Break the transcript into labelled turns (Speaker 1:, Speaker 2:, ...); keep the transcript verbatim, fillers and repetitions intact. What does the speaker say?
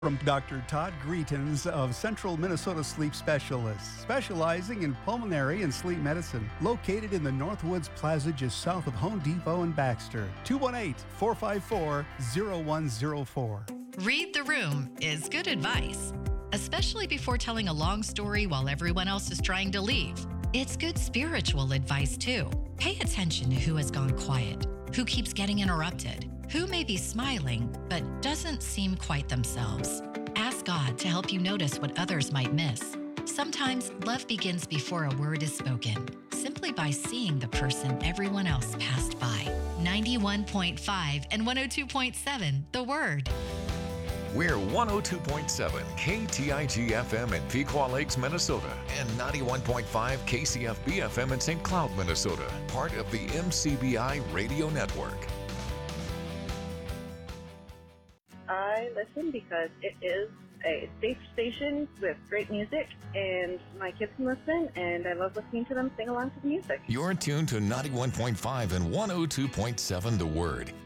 Speaker 1: From Doctor Todd Greetons of Central Minnesota Sleep Specialists, specializing in pulmonary and sleep medicine, located in the Northwoods Plaza just south of Home Depot and Baxter. two one eight, four five four, zero one zero four.
Speaker 2: Read the room is good advice, especially before telling a long story while everyone else is trying to leave. It's good spiritual advice, too. Pay attention to who has gone quiet, who keeps getting interrupted, who may be smiling but doesn't seem quite themselves. Ask God to help you notice what others might miss. Sometimes love begins before a word is spoken, simply by seeing the person everyone else passed by. ninety-one point five and one oh two point seven, The Word.
Speaker 3: We're one oh two point seven K T I G F M in Pequot Lakes, Minnesota, and ninety-one point five K C F B F M in Saint Cloud, Minnesota, part of the M C B I Radio Network.
Speaker 4: I listen because it is a safe station with great music, and my kids can listen, and I love listening to them sing along to the music.
Speaker 3: You're tuned to ninety-one point five and one oh two point seven The Word,